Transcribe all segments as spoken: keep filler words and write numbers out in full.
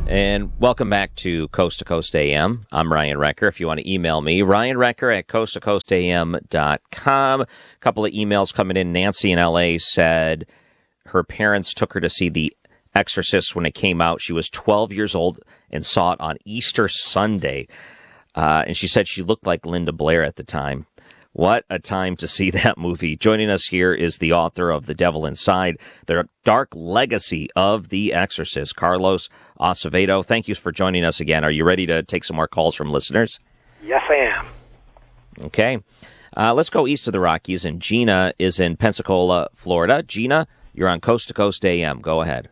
And welcome back to Coast to Coast A M. I'm Ryan Recker. If you want to email me, Ryan Recker at coast to coast a m dot com. A couple of emails coming in. Nancy in L A said her parents took her to see The Exorcist when it came out. She was twelve years old and saw it on Easter Sunday. Uh, and she said she looked like Linda Blair at the time. What a time to see that movie. Joining us here is the author of The Devil Inside, the dark legacy of The Exorcist, Carlos Acevedo. Thank you for joining us again. Are you ready to take some more calls from listeners? Yes, I am. Okay. Uh, let's go east of the Rockies, and Gina is in Pensacola, Florida. Gina, you're on Coast to Coast A M. Go ahead.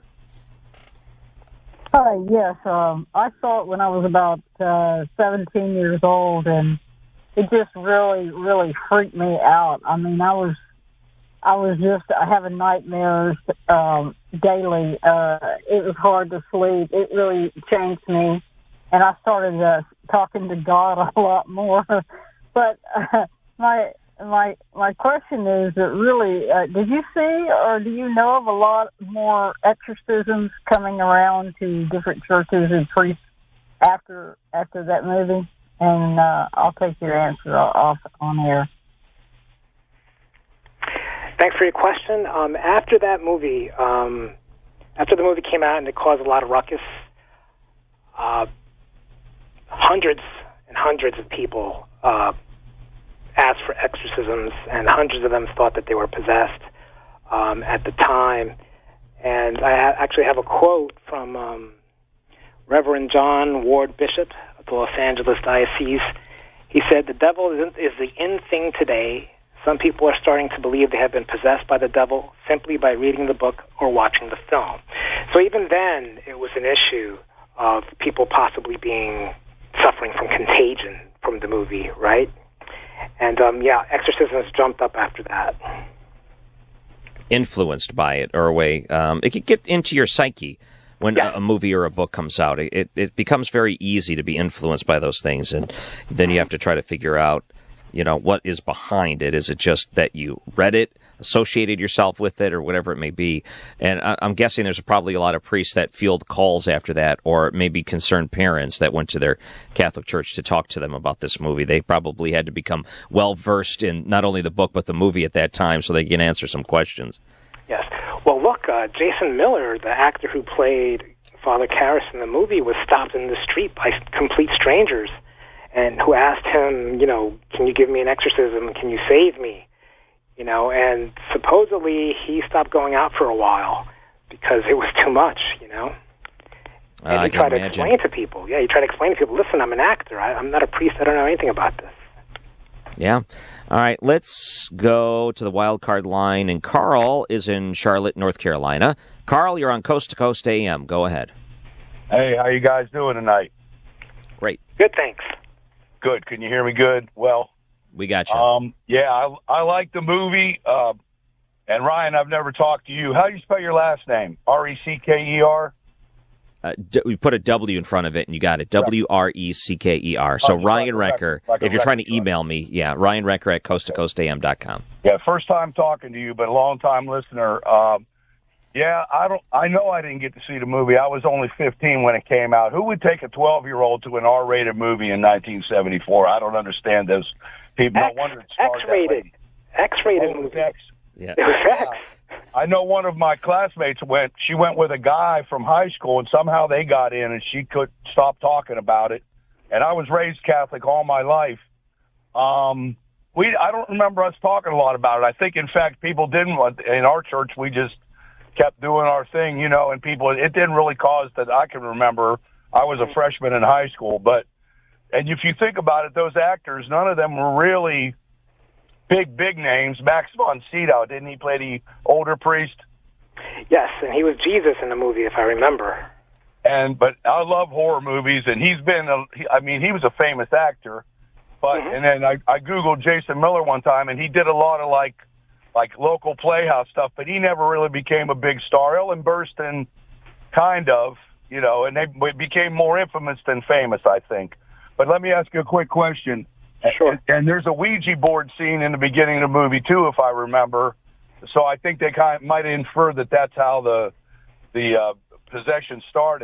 Hi, yes. Um, I saw it when I was about uh, seventeen years old, and it just really, really freaked me out. I mean, I was, I was just having nightmares um, daily. Uh, it was hard to sleep. It really changed me, and I started uh, talking to God a lot more. But uh, my my my question is that really, uh, did you see or do you know of a lot more exorcisms coming around to different churches and priests after after that movie? And uh, I'll take your answer off on air. Thanks for your question. Um, after that movie, um, after the movie came out and it caused a lot of ruckus, uh, hundreds and hundreds of people uh, asked for exorcisms, and hundreds of them thought that they were possessed um, at the time. And I ha- actually have a quote from um, Reverend John Ward Bishop, the Los Angeles Diocese. He said, "The devil is the in thing today. Some people are starting to believe they have been possessed by the devil simply by reading the book or watching the film." So even then, it was an issue of people possibly being suffering from contagion from the movie, right? And um, yeah, exorcisms jumped up after that. Influenced by it, or a way um, it could get into your psyche. When yeah. a movie or a book comes out, it, it becomes very easy to be influenced by those things, and then you have to try to figure out, you know, what is behind it. Is it just that you read it, associated yourself with it, or whatever it may be? And I, I'm guessing there's probably a lot of priests that field calls after that, or maybe concerned parents that went to their Catholic church to talk to them about this movie. They probably had to become well-versed in not only the book but the movie at that time so they can answer some questions. Yes. Well, look, uh, Jason Miller, the actor who played Father Karras in the movie, was stopped in the street by complete strangers, and who asked him, you know, can you give me an exorcism? Can you save me? You know, and supposedly he stopped going out for a while because it was too much, you know. And uh, he tried to imagine. explain to people. Yeah, he tried to explain to people, listen, I'm an actor. I, I'm not a priest. I don't know anything about this. Yeah. All right, let's go to the wild card line, and Carl is in Charlotte, North Carolina. Carl, you're on Coast to Coast A M. Go ahead. Hey, how you guys doing tonight? Great. Good, thanks. Good. Can you hear me good? Well, we got you. Um, yeah, I, I like the movie. Uh, and Ryan, I've never talked to you. How do you spell your last name? R E C K E R? Uh, d- we put a W in front of it, and you got it. W R E C K E R. So Oh, Ryan like a Recker, record, like a if you're trying to record. email me, yeah, Ryan Recker at coast to coast a m dot com. Yeah, first time talking to you, but a long time listener. Um, yeah, I don't. I know I didn't get to see the movie. I was only fifteen when it came out. Who would take a twelve-year-old to an R-rated movie in nineteen seventy-four? I don't understand those people. X, no wonder it starred that X-rated. lady. X-rated Oh, movie. X. Yeah. It was X. I know one of my classmates went, she went with a guy from high school, and somehow they got in, and she couldn't stop talking about it. And I was raised Catholic all my life. Um, we, I don't remember us talking a lot about it. I think, in fact, people didn't want, in our church, we just kept doing our thing, you know, and people, it didn't really cause that I can remember. I was a freshman in high school, but, and if you think about it, those actors, none of them were really big, big names. Max von Sydow, didn't he play the older priest? Yes, and he was Jesus in the movie, if I remember. And but I love horror movies, and he's been, a, he, I mean, he was a famous actor. But Mm-hmm. and then I, I Googled Jason Miller one time, and he did a lot of like like local playhouse stuff, but he never really became a big star. Ellen Burstyn, kind of, you know, and they became more infamous than famous, I think. But let me ask you a quick question. Sure. And, and there's a Ouija board scene in the beginning of the movie too, if I remember. So I think they kind of might infer that that's how the the uh, possession started.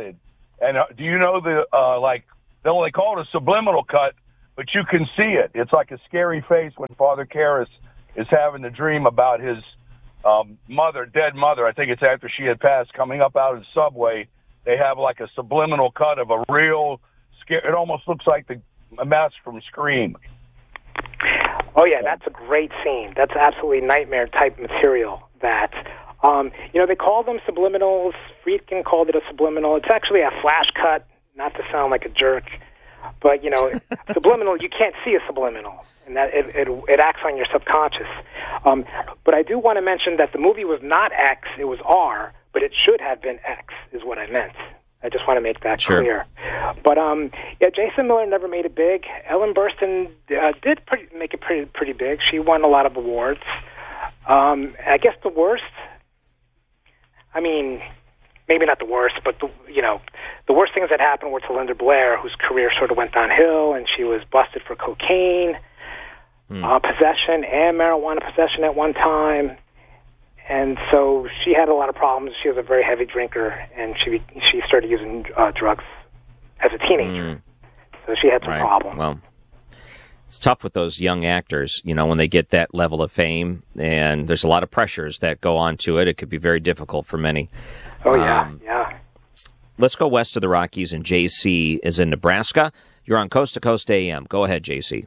And uh, do you know the, uh, like, they they call it a subliminal cut, but you can see it. It's like a scary face when Father Karras is having the dream about his um, mother, dead mother. I think it's after she had passed, coming up out of the subway. They have like a subliminal cut of a real scare. It almost looks like the a mask from Scream. Oh, yeah, that's a great scene. That's absolutely nightmare-type material that, um, you know, they call them subliminals. Friedkin called it a subliminal. It's actually a flash cut, not to sound like a jerk. But, you know, subliminal, you can't see a subliminal, and that it, it, it acts on your subconscious. Um, but I do want to mention that the movie was not X, it was R, but it should have been X, is what I meant. I just want to make that sure. clear. But, um, yeah, Jason Miller never made it big. Ellen Burstyn uh, did pretty, make it pretty pretty big. She won a lot of awards. Um, I guess the worst, I mean, maybe not the worst, but, the, you know, the worst things that happened were to Linda Blair, whose career sort of went downhill, and she was busted for cocaine, hmm. uh, possession, and marijuana possession at one time. And so she had a lot of problems. She was a very heavy drinker, and she she started using uh, drugs as a teenager. Mm. So she had some right. problems. Well, it's tough with those young actors, you know, when they get that level of fame, and there's a lot of pressures that go on to it. It could be very difficult for many. Oh, yeah, um, yeah. Let's go west of the Rockies, and J C is in Nebraska. You're on Coast to Coast A M. Go ahead, J C.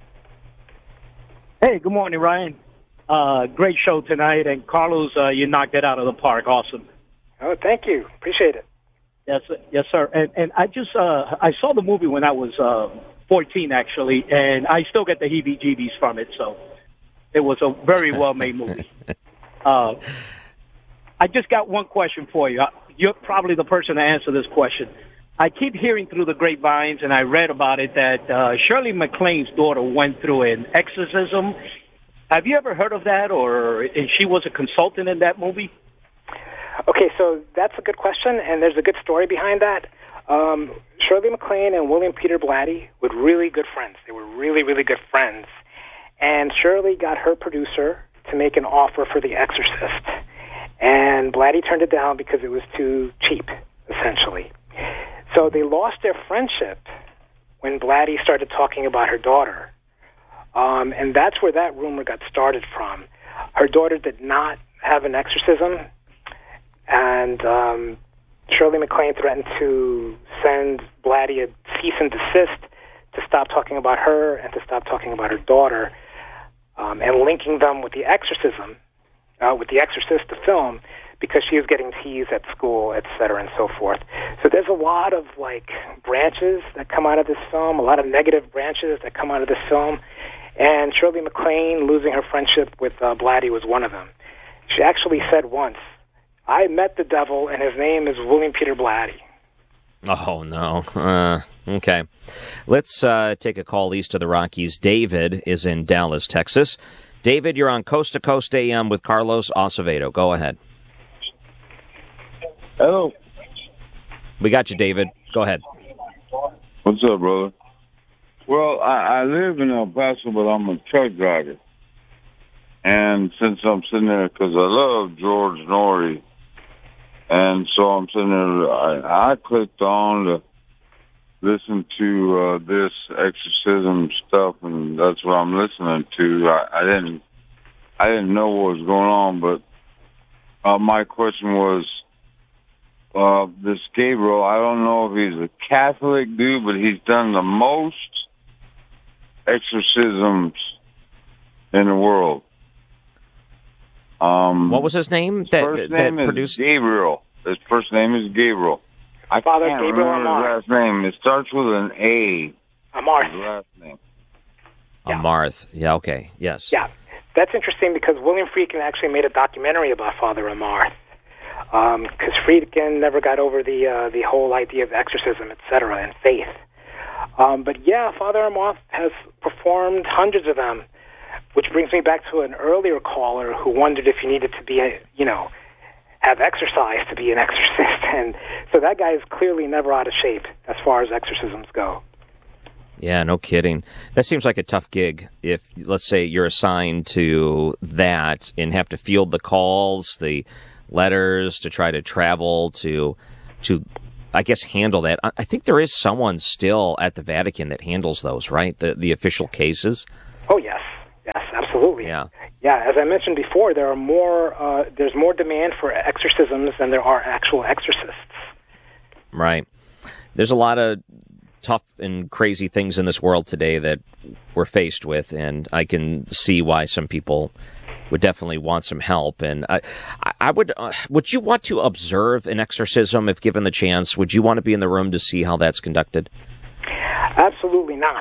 Hey, good morning, Ryan. Uh, great show tonight, and Carlos, uh, you knocked it out of the park. Awesome. Oh, thank you. Appreciate it. Yes, yes, sir. And and I just uh, I saw the movie when I was uh, fourteen, actually, and I still get the heebie-jeebies from it. So it was a very well-made movie. uh, I just got one question for you. You're probably the person to answer this question. I keep hearing through the grapevines, and I read about it, that uh, Shirley MacLaine's daughter went through an exorcism. Have you ever heard of that, or and she was a consultant in that movie? Okay, so that's a good question, and there's a good story behind that. Um, Shirley MacLaine and William Peter Blatty were really good friends. They were really, really good friends. And Shirley got her producer to make an offer for The Exorcist. And Blatty turned it down because it was too cheap, essentially. So they lost their friendship when Blatty started talking about her daughter. Um, and that's where that rumor got started from. Her daughter did not have an exorcism, and um, Shirley MacLaine threatened to send Blatty a cease and desist to stop talking about her and to stop talking about her daughter, um, and linking them with The Exorcism, uh, with The Exorcist, the film, because she was getting teased at school, et cetera, and so forth. So there's a lot of, like, branches that come out of this film, a lot of negative branches that come out of this film. And Shirley MacLaine losing her friendship with uh, Blatty was one of them. She actually said once, "I met the devil, and his name is William Peter Blatty." Oh, no. Uh, okay. Let's uh, take a call east of the Rockies. David is in Dallas, Texas. David, you're on Coast to Coast A M with Carlos Acevedo. Go ahead. Hello. We got you, David. Go ahead. What's up, brother? Well, I, I live in El Paso, but I'm a truck driver. And since I'm sitting there, because I love George Norrie, and so I'm sitting there, I, I clicked on to listen to uh, this exorcism stuff, and that's what I'm listening to. I, I didn't, I didn't know what was going on, but uh, my question was, uh, this Gabriel, I don't know if he's a Catholic dude, but he's done the most exorcisms in the world. Um, what was his name? That, first that name produced is Gabriel. His first name is Gabriel. I Father can't Gabriel remember Amar. his last name. It starts with an A. Amarth. His last name. Yeah. Amarth. Yeah, okay. Yes. Yeah, that's interesting because William Friedkin actually made a documentary about Father Amarth. Because um, Friedkin never got over the uh, the whole idea of exorcism, et cetera, and faith. Um, but yeah, Father Amarth has performed hundreds of them, which brings me back to an earlier caller who wondered if you needed to be, a, you know, have exercise to be an exorcist. And so that guy is clearly never out of shape as far as exorcisms go. Yeah, no kidding. That seems like a tough gig if, let's say, you're assigned to that and have to field the calls, the letters, to try to travel to, to I guess, handle that? I, I think there is someone still at the Vatican that handles those, right? The the official cases. Oh yes, yes, absolutely. Yeah, yeah. As I mentioned before, there are more. Uh, there's more demand for exorcisms than there are actual exorcists. Right. There's a lot of tough and crazy things in this world today that we're faced with, and I can see why some people would definitely want some help. And I, I would, uh, would you want to observe an exorcism if given the chance? Would you want to be in the room to see how that's conducted? Absolutely not.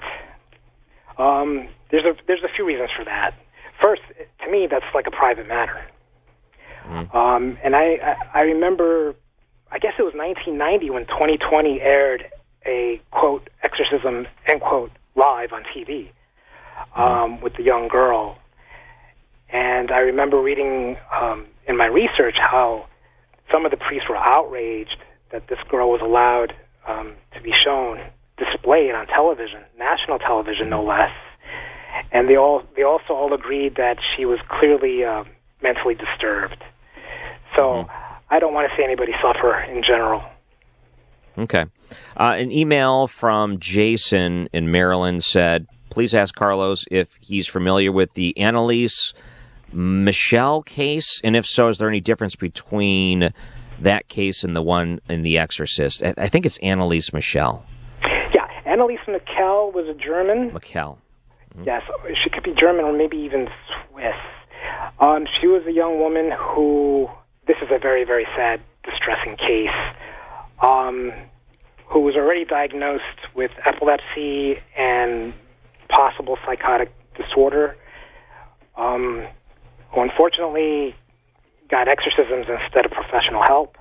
Um, there's a there's a few reasons for that. First, to me, that's like a private matter. Mm-hmm. Um, and I, I I remember, I guess it was nineteen ninety when twenty twenty aired a quote exorcism end quote live on T V um, mm-hmm. with the young girl. And I remember reading um, in my research how some of the priests were outraged that this girl was allowed um, to be shown, displayed on television, national television no less. And they all they also all agreed that she was clearly uh, mentally disturbed. So mm-hmm. I don't want to see anybody suffer in general. Okay. Uh, an email from Jason in Maryland said, please ask Carlos if he's familiar with the Annalise Michelle case, and if so, is there any difference between that case and the one in The Exorcist? I, I think it's Annalise Michelle. Yeah, Annalise Michelle was a German. Michelle. Mm-hmm. Yes, she could be German or maybe even Swiss. Um, she was a young woman who, this is a very, very sad, distressing case, um, who was already diagnosed with epilepsy and possible psychotic disorder. Um, who unfortunately got exorcisms instead of professional help,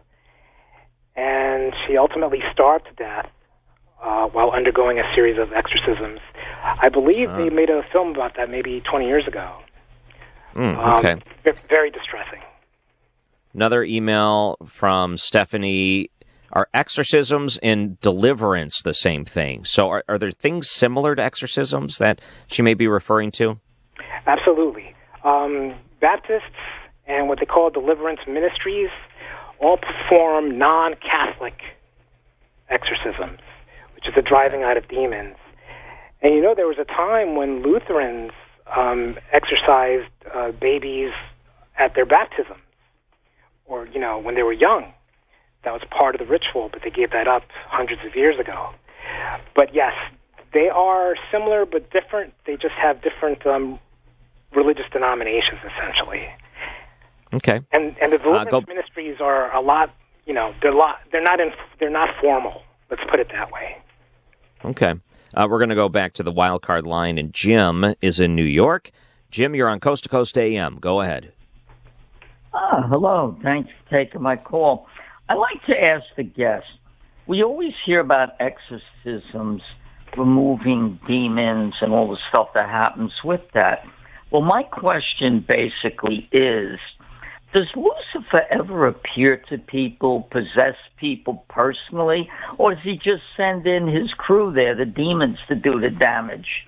and she ultimately starved to death uh, while undergoing a series of exorcisms. I believe uh. they made a film about that maybe twenty years ago. Mm, okay. Um, very distressing. Another email from Stephanie. Are exorcisms and deliverance the same thing? So are, are there things similar to exorcisms that she may be referring to? Absolutely. Um, Baptists and what they call deliverance ministries all perform non-Catholic exorcisms, which is the driving out of demons. And you know, there was a time when Lutherans um, exorcised uh, babies at their baptism, or, you know, when they were young. That was part of the ritual, but they gave that up hundreds of years ago. But yes, they are similar but different. They just have different um, religious denominations, essentially. Okay. And and the deliverance uh, go... ministries are a lot. You know, they're lot. They're not in. They're not formal. Let's put it that way. Okay. Uh, we're going to go back to the wild card line, and Jim is in New York. Jim, you're on Coast to Coast A M. Go ahead. Uh, hello. Thanks for taking my call. I'd like to ask the guest, we always hear about exorcisms, removing demons and all the stuff that happens with that. Well, my question basically is, does Lucifer ever appear to people, possess people personally, or does he just send in his crew there, the demons, to do the damage?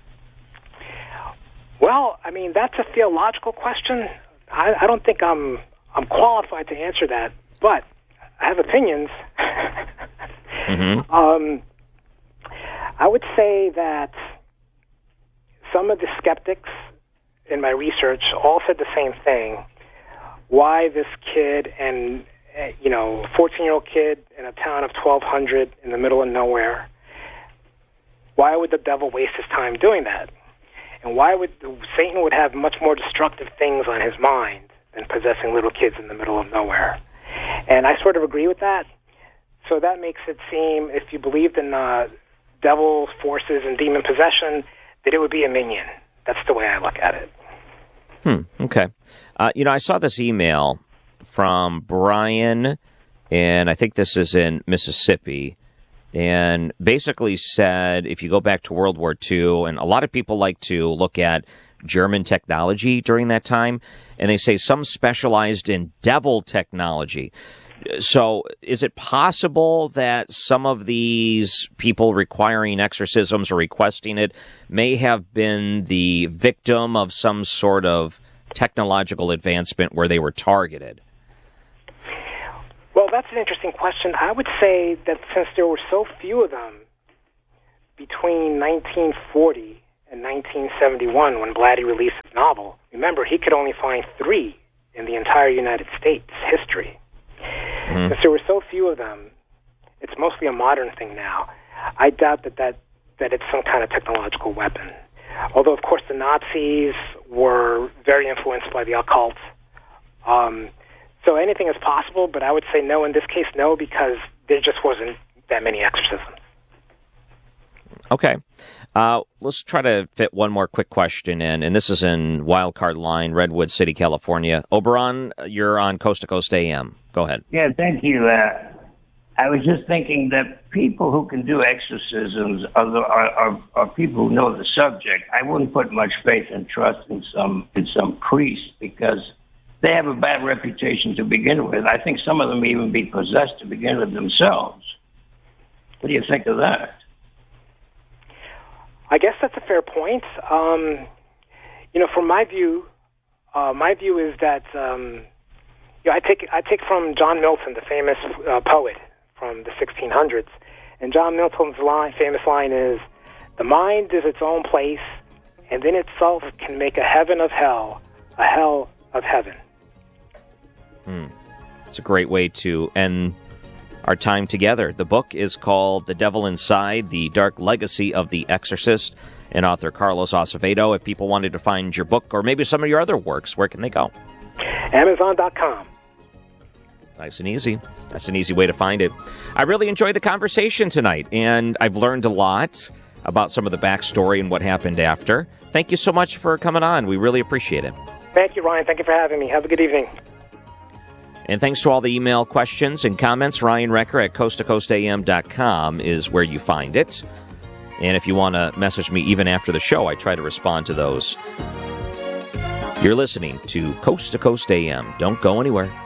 Well, I mean, that's a theological question. I, I don't think I'm I'm qualified to answer that, but I have opinions. mm-hmm. um, I would say that some of the skeptics in my research all said the same thing. Why this kid and, you know, fourteen-year-old kid in a town of twelve hundred in the middle of nowhere, why would the devil waste his time doing that? And why would Satan would have much more destructive things on his mind than possessing little kids in the middle of nowhere? And I sort of agree with that. So that makes it seem, if you believed in uh, devil forces and demon possession, that it would be a minion. That's the way I look at it. Hmm, okay. Uh, you know, I saw this email from Brian, and I think this is in Mississippi, and basically said, if you go back to World War Two, and a lot of people like to look at German technology during that time, and they say some specialized in devil technology. So is it possible that some of these people requiring exorcisms or requesting it may have been the victim of some sort of technological advancement where they were targeted? Well, Well, that's an interesting question. I would say that since there were so few of them between nineteen forty and nineteen seventy-one, when Blatty released his novel, remember, he could only find three in the entire United States history. Mm-hmm. Since there were so few of them, it's mostly a modern thing now. I doubt that, that, that it's some kind of technological weapon. Although, of course, the Nazis were very influenced by the occult. Um, so anything is possible, but I would say no in this case, no, because there just wasn't that many exorcisms. Okay. Uh, let's try to fit one more quick question in, and this is in Wildcard Line, Redwood City, California. Oberon, you're on Coast to Coast A M. Go ahead. Yeah, thank you. Uh, I was just thinking that people who can do exorcisms are, the, are, are, are people who know the subject. I wouldn't put much faith and trust in some in some priest because they have a bad reputation to begin with. I think some of them may even be possessed to begin with themselves. What do you think of that? I guess that's a fair point. Um, you know, from my view, uh, my view is that um, you know, I take I take from John Milton, the famous uh, poet from the sixteen hundreds, and John Milton's line, famous line is, "The mind is its own place, and in itself can make a heaven of hell, a hell of heaven." Hmm. It's a great way to end our time together. The book is called The Devil Inside, The Dark Legacy of the Exorcist, and author Carlos Acevedo. If people wanted to find your book or maybe some of your other works, where can they go? Amazon dot com. Nice and easy. That's an easy way to find it. I really enjoyed the conversation tonight, and I've learned a lot about some of the backstory and what happened after. Thank you so much for coming on. We really appreciate it. Thank you, Ryan. Thank you for having me. Have a good evening. And thanks to all the email questions and comments. Ryan Recker at coast to coast A M dot com is where you find it. And if you want to message me even after the show, I try to respond to those. You're listening to Coast to Coast A M. Don't go anywhere.